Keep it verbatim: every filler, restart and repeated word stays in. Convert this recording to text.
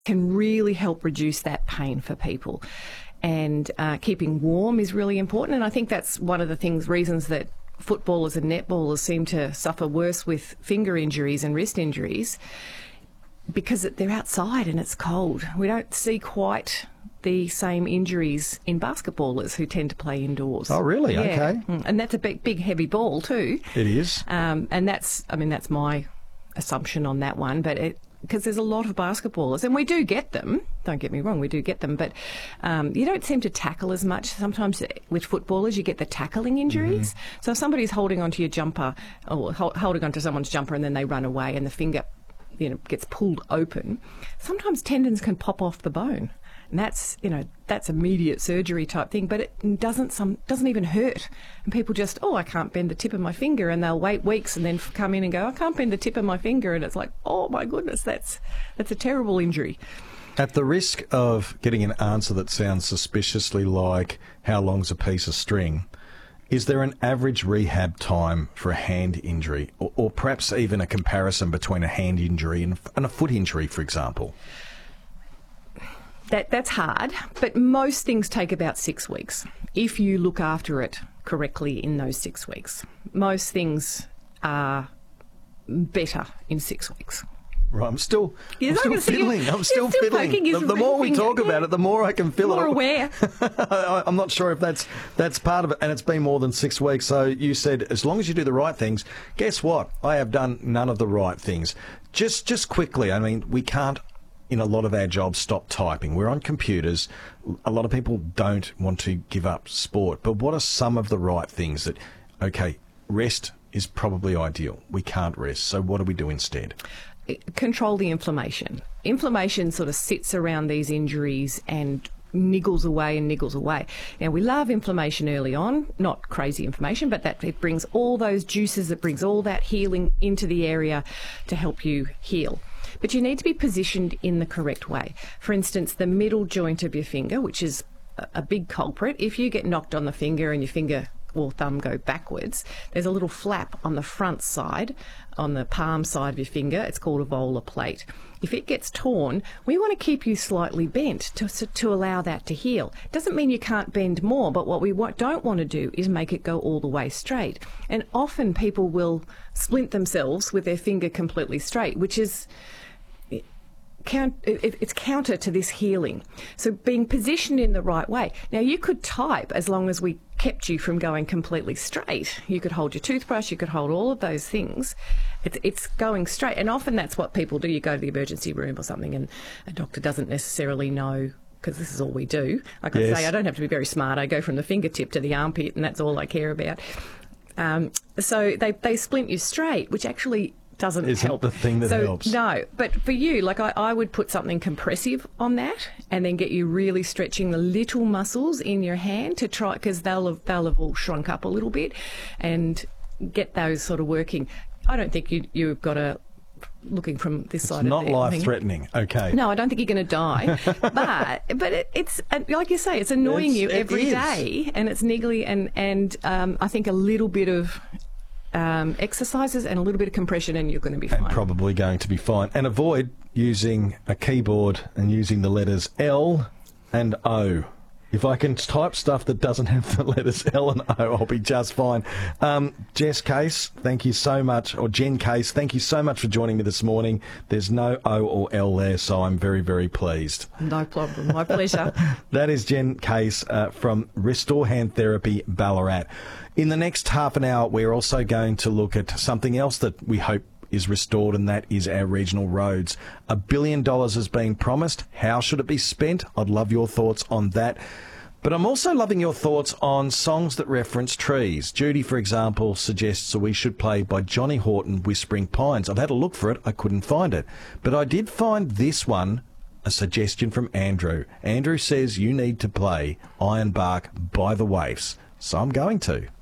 can really help reduce that pain for people. And uh, keeping warm is really important. And I think that's one of the things, reasons that footballers and netballers seem to suffer worse with finger injuries and wrist injuries, because they're outside and it's cold. We don't see quite the same injuries in basketballers who tend to play indoors. Oh, really? Yeah. Okay. And that's a big, big, heavy ball too. It is. Um, and that's, I mean, that's my assumption on that one. But it, because there's a lot of basketballers, and we do get them, don't get me wrong, we do get them, but um, you don't seem to tackle as much. Sometimes with footballers you get the tackling injuries. Mm-hmm. So if somebody's holding onto your jumper, or ho- holding onto someone's jumper, and then they run away and the finger, you know, gets pulled open, sometimes tendons can pop off the bone. And that's, you know, that's immediate surgery type thing, but it doesn't some doesn't even hurt. And people just, oh, I can't bend the tip of my finger, and they'll wait weeks and then come in and go, I can't bend the tip of my finger, and it's like, oh my goodness, that's that's a terrible injury. At the risk of getting an answer that sounds suspiciously like how long's a piece of string, is there an average rehab time for a hand injury, or, or perhaps even a comparison between a hand injury and, and a foot injury, for example? That that's hard, but most things take about six weeks if you look after it correctly in those six weeks. Most things are better in six weeks. Right, I'm still, You're I'm still fiddling. I'm still, still fiddling. The, the more we finger, talk yeah. about it, the more I can feel more it. More aware. I'm not sure if that's that's part of it, and it's been more than six weeks. So you said as long as you do the right things. Guess what? I have done none of the right things. Just just quickly, I mean, we can't, in a lot of our jobs, stop typing. We're on computers. A lot of people don't want to give up sport. But what are some of the right things that, okay, rest is probably ideal. We can't rest. So what do we do instead? Control the inflammation. Inflammation sort of sits around these injuries and niggles away and niggles away. Now, we love inflammation early on, not crazy inflammation, but that it brings all those juices, it brings all that healing into the area to help you heal. But you need to be positioned in the correct way. For instance, the middle joint of your finger, which is a big culprit. If you get knocked on the finger and your finger or thumb go backwards, there's a little flap on the front side, on the palm side of your finger. It's called a volar plate. If it gets torn, we want to keep you slightly bent to, to allow that to heal. Doesn't mean you can't bend more, but what we don't want to do is make it go all the way straight. And often people will splint themselves with their finger completely straight, which is... Count, it, it's counter to this healing. So being positioned in the right way. Now, you could type as long as we kept you from going completely straight. You could hold your toothbrush, you could hold all of those things. It's, it's going straight. And often that's what people do. You go to the emergency room or something and a doctor doesn't necessarily know, because this is all we do. Like I yes. say, I don't have to be very smart. I go from the fingertip to the armpit and that's all I care about. Um, so they, they splint you straight, which actually... doesn't Isn't help. the thing that so, helps. No, but for you, like I, I would put something compressive on that and then get you really stretching the little muscles in your hand to try, because they'll have, they'll have all shrunk up a little bit, and get those sort of working. I don't think you, you've got to, looking from this it's side not of the life-threatening, okay. No, I don't think you're going to die. but but it, it's, like you say, it's annoying it's, you every it day, and it's niggly, and, and um, I think a little bit of... Um, exercises and a little bit of compression and you're going to be fine. And probably going to be fine. And avoid using a keyboard and using the letters L and O. If I can type stuff that doesn't have the letters L and O, I'll be just fine. Um, Jess Case, thank you so much, or Jen Case, thank you so much for joining me this morning. There's no O or L there, so I'm very, very pleased. No problem. My pleasure. That is Jen Case uh, from Restore Hand Therapy Ballarat. In the next half an hour, we're also going to look at something else that we hope is restored, and that is our regional roads. A billion dollars has been promised. How should it be spent? I'd love your thoughts on that. But I'm also loving your thoughts on songs that reference trees. Judy, for example, suggests that we should play by Johnny Horton, Whispering Pines. I've had a look for it. I couldn't find it. But I did find this one, a suggestion from Andrew. Andrew says you need to play Ironbark by the Waifs. So I'm going to.